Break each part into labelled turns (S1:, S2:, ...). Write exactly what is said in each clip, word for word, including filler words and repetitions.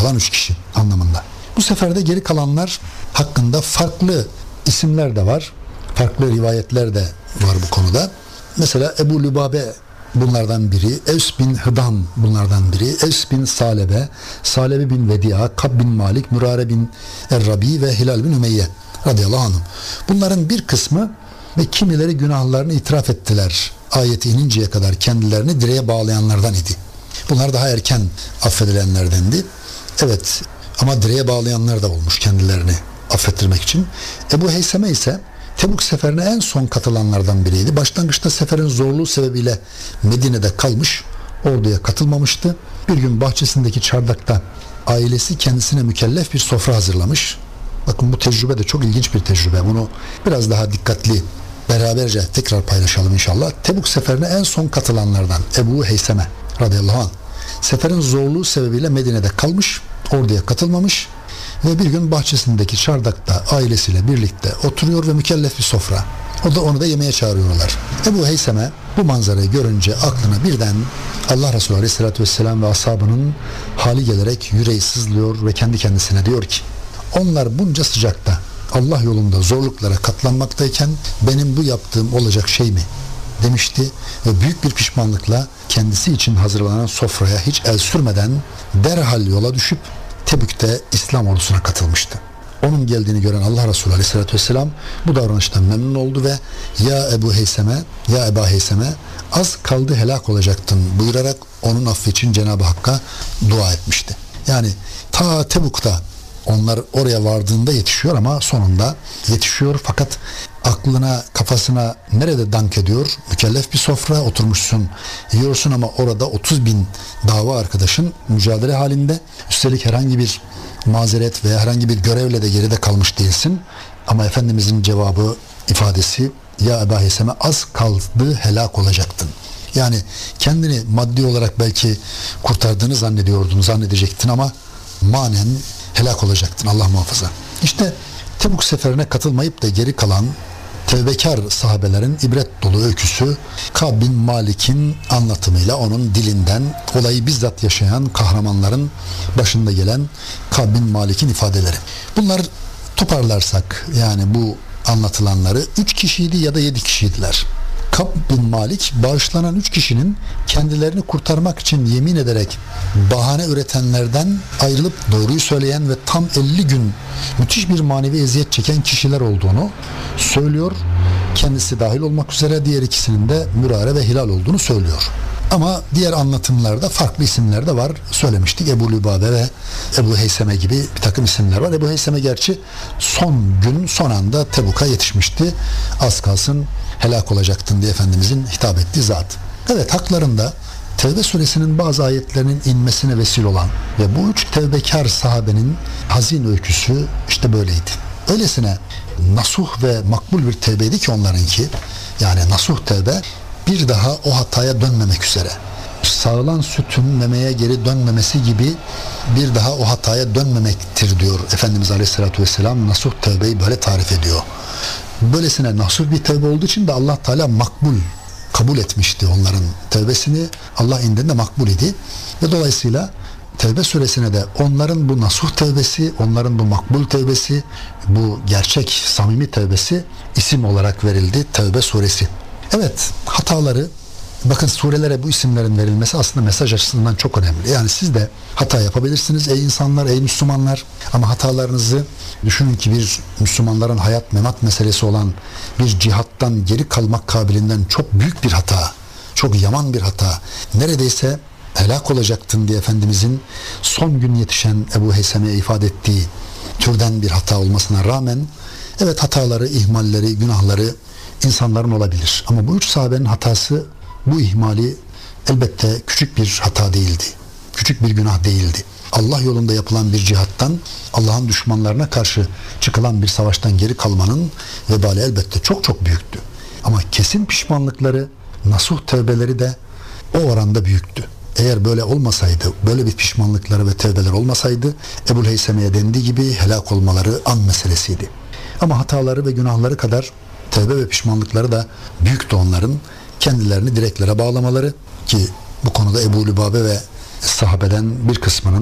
S1: kalan üç kişi anlamında. Bu seferde geri kalanlar hakkında farklı isimler de var. Farklı rivayetler de var bu konuda. Mesela Ebu Lübabe bunlardan biri, Evs bin Hıdam bunlardan biri, Evs bin Salebe, Salebe bin Vedia, Kab bin Malik, Mürare bin Errabi ve Hilal bin Ümeyye radıyallahu anh. Bunların bir kısmı ve kimileri günahlarını itiraf ettiler. Ayeti ininceye kadar kendilerini direğe bağlayanlardan idi. Bunlar daha erken affedilenlerdendi. Evet, ama direğe bağlayanlar da olmuş kendilerini affettirmek için. Ebu Heyseme ise Tebuk seferine en son katılanlardan biriydi. Başlangıçta seferin zorluğu sebebiyle Medine'de kalmış, orduya katılmamıştı. Bir gün bahçesindeki çardakta ailesi kendisine mükellef bir sofra hazırlamış. Bakın bu tecrübe de çok ilginç bir tecrübe. Bunu biraz daha dikkatli beraberce tekrar paylaşalım inşallah. Tebuk seferine en son katılanlardan Ebu Heyseme radıyallahu anh. Seferin zorluğu sebebiyle Medine'de kalmış, orduya katılmamış ve bir gün bahçesindeki çardakta ailesiyle birlikte oturuyor ve mükellef bir sofra. O da onu da yemeğe çağırıyorlar. Ebu Heyseme bu manzarayı görünce aklına birden Allah Resulü Aleyhisselatü Vesselam ve ashabının hali gelerek yüreği sızlıyor ve kendi kendisine diyor ki, onlar bunca sıcakta Allah yolunda zorluklara katlanmaktayken benim bu yaptığım olacak şey mi? Demişti ve büyük bir pişmanlıkla kendisi için hazırlanan sofraya hiç el sürmeden derhal yola düşüp Tebük'te İslam ordusuna katılmıştı. Onun geldiğini gören Allah Resulü Aleyhisselatü Vesselam bu davranıştan memnun oldu ve ya Ebu Heyseme, ya Eba Heyseme az kaldı helak olacaktın buyurarak onun affı için Cenab-ı Hakk'a dua etmişti. Yani ta Tebuk'ta onlar oraya vardığında yetişiyor ama sonunda yetişiyor fakat aklına, kafasına nerede dank ediyor? Mükellef bir sofra, oturmuşsun, yiyorsun ama orada otuz bin dava arkadaşın mücadele halinde. Üstelik herhangi bir mazeret veya herhangi bir görevle de geride kalmış değilsin. Ama Efendimizin cevabı, ifadesi, ya Ebu Heyseme az kaldı helak olacaktın. Yani kendini maddi olarak belki kurtardığını zannediyordun, zannedecektin ama manen helak olacaktın, Allah muhafaza. İşte Tebuk seferine katılmayıp da geri kalan tevbekar sahabelerin ibret dolu öyküsü Kab bin Malik'in anlatımıyla onun dilinden olayı bizzat yaşayan kahramanların başında gelen Kab bin Malik'in ifadeleri. Bunlar toparlarsak yani bu anlatılanları üç kişiydi ya da yedi kişiydiler. Kab bin Malik bağışlanan üç kişinin kendilerini kurtarmak için yemin ederek bahane üretenlerden ayrılıp doğruyu söyleyen ve tam elli gün müthiş bir manevi eziyet çeken kişiler olduğunu söylüyor. Kendisi dahil olmak üzere diğer ikisinin de Mürare ve Hilal olduğunu söylüyor. Ama diğer anlatımlarda farklı isimler de var. Söylemiştik, Ebu Lübabe ve Ebu Heyseme gibi bir takım isimler var. Ebu Heyseme gerçi son gün son anda Tebuk'a yetişmişti. Az kalsın helak olacaktın diye Efendimizin hitap ettiği zat. Evet, haklarında Tevbe suresinin bazı ayetlerinin inmesine vesile olan ve bu üç tevbekar sahabenin hazin öyküsü işte böyleydi. Öylesine nasuh ve makbul bir tevbeydi ki onlarınki, yani nasuh tevbe, bir daha o hataya dönmemek üzere. Sağılan sütün memeye geri dönmemesi gibi bir daha o hataya dönmemektir diyor Efendimiz Aleyhisselatü Vesselam. Nasuh tevbeyi böyle tarif ediyor. Böylesine nasuh bir tevbe olduğu için de Allah Teala makbul kabul etmişti onların tevbesini. Allah indinde makbul idi. Ve dolayısıyla Tevbe suresine de onların bu nasuh tevbesi, onların bu makbul tevbesi, bu gerçek samimi tevbesi isim olarak verildi. Tevbe suresi. Evet, hataları, bakın surelere bu isimlerin verilmesi aslında mesaj açısından çok önemli. Yani siz de hata yapabilirsiniz ey insanlar, ey Müslümanlar, ama hatalarınızı düşünün ki bir Müslümanların hayat memat meselesi olan bir cihattan geri kalmak kabiliğinden çok büyük bir hata, çok yaman bir hata, neredeyse helak olacaktın diye Efendimizin son gün yetişen Ebu Heyseme'ye ifade ettiği türden bir hata olmasına rağmen, evet, hataları, ihmalleri, günahları insanların olabilir. Ama bu üç sahabenin hatası, bu ihmali elbette küçük bir hata değildi. Küçük bir günah değildi. Allah yolunda yapılan bir cihattan, Allah'ın düşmanlarına karşı çıkılan bir savaştan geri kalmanın vebali elbette çok çok büyüktü. Ama kesin pişmanlıkları, nasuh tevbeleri de o oranda büyüktü. Eğer böyle olmasaydı, böyle bir pişmanlıkları ve tevbeler olmasaydı, Ebu Heyseme'ye dendiği gibi helak olmaları an meselesiydi. Ama hataları ve günahları kadar tevbe ve pişmanlıkları da büyüktü onların. Kendilerini direklere bağlamaları, ki bu konuda Ebu Lübabe ve sahabeden bir kısmının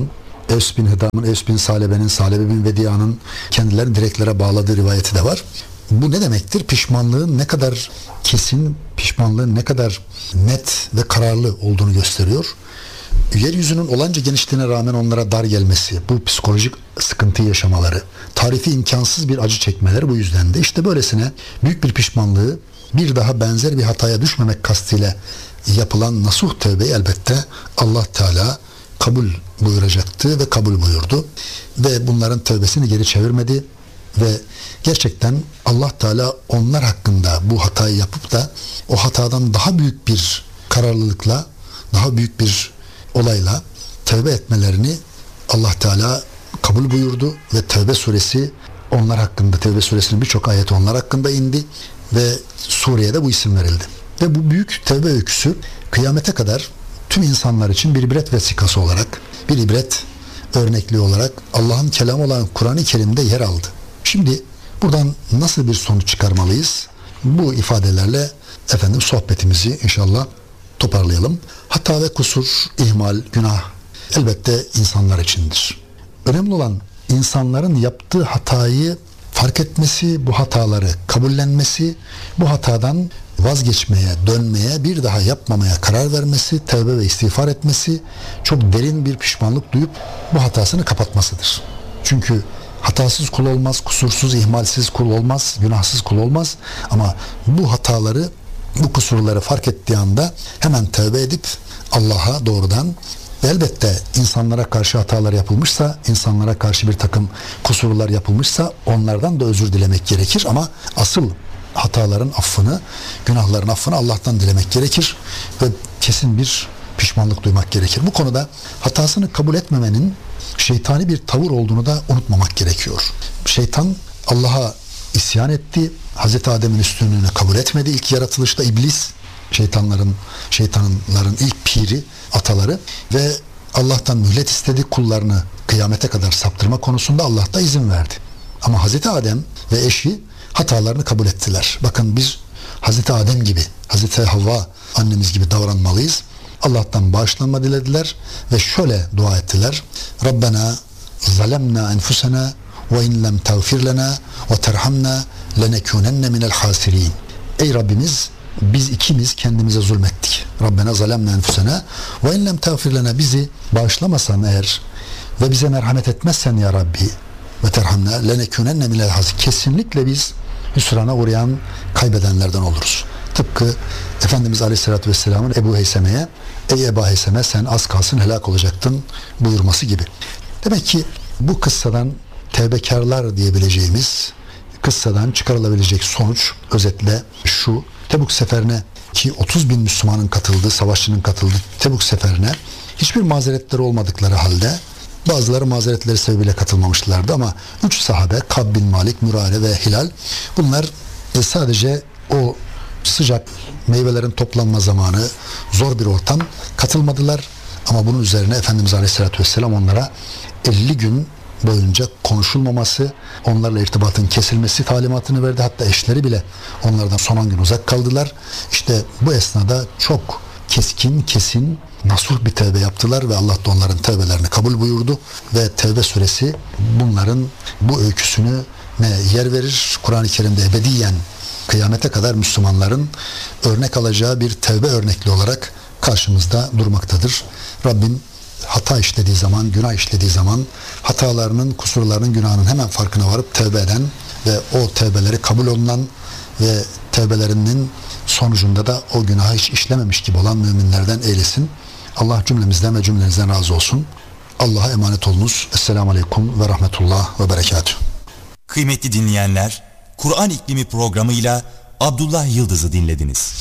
S1: Evs bin Hıdam'ın, Evs bin Salebe'nin, Salebe bin Vediya'nın kendilerini direklere bağladığı rivayeti de var. Bu ne demektir? Pişmanlığın ne kadar kesin, pişmanlığın ne kadar net ve kararlı olduğunu gösteriyor. Yeryüzünün olanca genişliğine rağmen onlara dar gelmesi, bu psikolojik sıkıntıyı yaşamaları, tarifi imkansız bir acı çekmeleri bu yüzden de işte böylesine büyük bir pişmanlığı, bir daha benzer bir hataya düşmemek kastıyla yapılan nasuh tövbeyi elbette Allah Teala kabul buyuracaktı ve kabul buyurdu. Ve bunların tövbesini geri çevirmedi ve gerçekten Allah Teala onlar hakkında bu hatayı yapıp da o hatadan daha büyük bir kararlılıkla, daha büyük bir olayla tövbe etmelerini Allah Teala kabul buyurdu ve Tevbe suresi onlar hakkında, Tevbe suresinin birçok ayeti onlar hakkında indi ve sureye de bu isim verildi. Ve bu büyük tevbe öyküsü kıyamete kadar tüm insanlar için bir ibret vesikası olarak, bir ibret örnekliği olarak Allah'ın kelamı olan Kur'an-ı Kerim'de yer aldı. Şimdi buradan nasıl bir sonuç çıkarmalıyız? Bu ifadelerle efendim sohbetimizi inşallah toparlayalım. Hata ve kusur, ihmal, günah elbette insanlar içindir. Önemli olan insanların yaptığı hatayı fark etmesi, bu hataları kabullenmesi, bu hatadan vazgeçmeye, dönmeye, bir daha yapmamaya karar vermesi, tevbe ve istiğfar etmesi, çok derin bir pişmanlık duyup bu hatasını kapatmasıdır. Çünkü hatasız kul olmaz, kusursuz, ihmalsiz kul olmaz, günahsız kul olmaz. Ama bu hataları, bu kusurları fark ettiği anda hemen tevbe edip Allah'a doğrudan, elbette insanlara karşı hatalar yapılmışsa, insanlara karşı bir takım kusurlar yapılmışsa onlardan da özür dilemek gerekir. Ama asıl hataların affını, günahların affını Allah'tan dilemek gerekir ve kesin bir pişmanlık duymak gerekir. Bu konuda hatasını kabul etmemenin şeytani bir tavır olduğunu da unutmamak gerekiyor. Şeytan Allah'a isyan etti. Hazreti Adem'in üstünlüğünü kabul etmedi. İlk yaratılışta iblis, şeytanların, şeytanların ilk piri, ataları ve Allah'tan mühlet istedi. Kullarını kıyamete kadar saptırma konusunda Allah da izin verdi. Ama Hazreti Adem ve eşi hatalarını kabul ettiler. Bakın biz Hazreti Adem gibi, Hazreti Havva annemiz gibi davranmalıyız. Allah'tan bağışlanma dilediler ve şöyle dua ettiler. Rabbena zalemna enfusena ve in lem tağfir lena ve terhamna lenekunenne minel hasirin. Ey Rabbimiz, biz ikimiz kendimize zulmettik. Rabbena zalemna enfusena ve in lem tağfir lena, bizi bağışlamasan eğer ve bize merhamet etmezsen ya Rabbi ve terhamna lenekunenne minel hasirin. Kesinlikle biz hüsrana uğrayan, kaybedenlerden oluruz. Tıpkı Efendimiz Aleyhisselatü Vesselam'ın Ebu Heyseme'ye, ey Ebu Heyseme sen az kalsın helak olacaktın buyurması gibi. Demek ki bu kıssadan tevbekarlar diyebileceğimiz kıssadan çıkarılabilecek sonuç özetle şu: Tebuk seferine, ki otuz bin Müslümanın katıldığı, savaşçının katıldığı Tebuk seferine hiçbir mazeretleri olmadıkları halde, bazıları mazeretleri sebebiyle katılmamışlardı ama üç sahabe, Kab bin Malik, Mürare ve Hilal, bunlar sadece o sıcak meyvelerin toplanma zamanı, zor bir ortam, katılmadılar. Ama bunun üzerine Efendimiz Aleyhisselatü Vesselam onlara elli gün boyunca konuşulmaması, onlarla irtibatın kesilmesi talimatını verdi. Hatta eşleri bile onlardan son on gün uzak kaldılar. İşte bu esnada çok keskin, kesin, nasuh bir tevbe yaptılar ve Allah da onların tevbelerini kabul buyurdu ve Tevbe suresi bunların bu öyküsünü ne yer verir. Kur'an-ı Kerim'de ebediyen kıyamete kadar Müslümanların örnek alacağı bir tevbe örnekli olarak karşımızda durmaktadır. Rabbim hata işlediği zaman, günah işlediği zaman hatalarının, kusurlarının, günahının hemen farkına varıp tevbe eden ve o tevbeleri kabul olunan ve tevbelerinin sonucunda da o günahı hiç işlememiş gibi olan müminlerden eylesin. Allah cümlemizden ve cümlenizden razı olsun. Allah'a emanet olunuz. Esselamu Aleyküm ve Rahmetullah ve Berekatuhu.
S2: Kıymetli dinleyenler, Kur'an İklimi programıyla Abdullah Yıldız'ı dinlediniz.